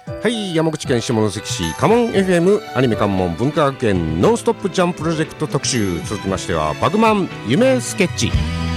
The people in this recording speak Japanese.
はい、山口県下関市カモン FM アニメ関門文化学園ノンストップジャンププロジェクト特集、続きましてはバグマン夢スケッチ。